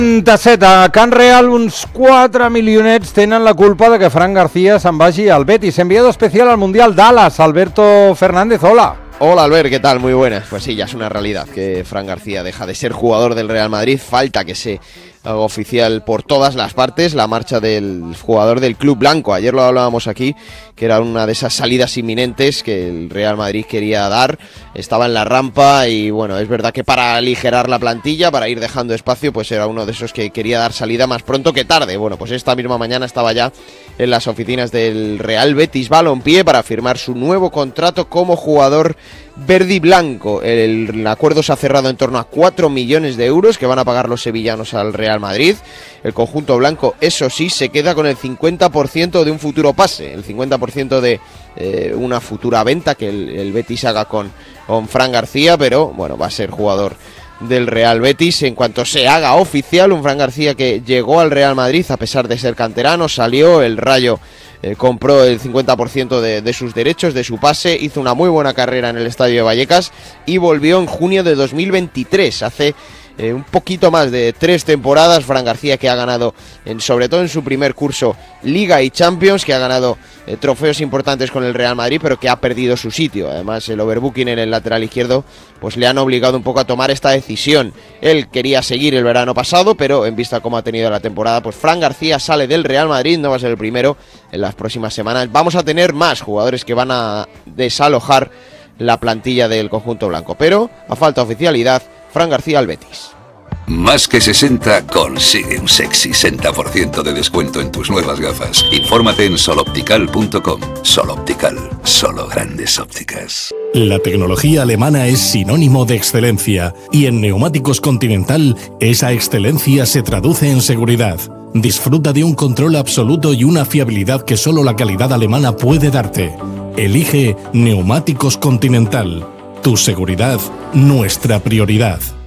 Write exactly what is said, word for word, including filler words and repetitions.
trenta-set a Can Real, uns quatre milionets tenen la culpa de que Fran García se'n vagi al Betis. Enviado especial al Mundial Dallas, Alberto Fernández, hola. Hola Albert, ¿qué tal? Muy buenas. Pues sí, ya es una realidad que Fran García deja de ser jugador del Real Madrid. Falta que se haga oficial por todas las partes la marcha del jugador del Club Blanco. Ayer lo hablábamos aquí, que era una de esas salidas inminentes que el Real Madrid quería dar. Estaba en la rampa y bueno, es verdad que para aligerar la plantilla, para ir dejando espacio, pues era uno de esos que quería dar salida más pronto que tarde. Bueno, pues esta misma mañana estaba ya en las oficinas del Real Betis Balompié para firmar su nuevo contrato como jugador verde y blanco. El, el acuerdo se ha cerrado en torno a cuatro millones de euros que van a pagar los sevillanos al Real Madrid. El conjunto blanco, eso sí, se queda con el cincuenta por ciento de un futuro pase, el cincuenta por ciento de eh, una futura venta que el, el Betis haga con, con Fran García, pero bueno, va a ser jugador del Real Betis en cuanto se haga oficial. Un Fran García que llegó al Real Madrid a pesar de ser canterano, salió, el Rayo eh, compró el cincuenta por ciento de, de sus derechos, de su pase, hizo una muy buena carrera en el Estadio de Vallecas y volvió en junio de dos mil veintitrés, hace Eh, un poquito más de tres temporadas. Fran García, que ha ganado, en, sobre todo en su primer curso, Liga y Champions, que ha ganado eh, trofeos importantes con el Real Madrid, pero que ha perdido su sitio. Además, el overbooking en el lateral izquierdo pues le han obligado un poco a tomar esta decisión. Él quería seguir el verano pasado, pero en vista cómo ha tenido la temporada, pues Fran García sale del Real Madrid, no va a ser el primero. En las próximas semanas vamos a tener más jugadores que van a desalojar la plantilla del conjunto blanco, pero a falta de oficialidad, Fran García al Betis. Más que sesenta consigue un sexy sesenta por ciento de descuento en tus nuevas gafas. Infórmate en soloptical punto com. Soloptical, solo grandes ópticas. La tecnología alemana es sinónimo de excelencia y en Neumáticos Continental esa excelencia se traduce en seguridad. Disfruta de un control absoluto y una fiabilidad que solo la calidad alemana puede darte. Elige Neumáticos Continental. Tu seguridad, nuestra prioridad.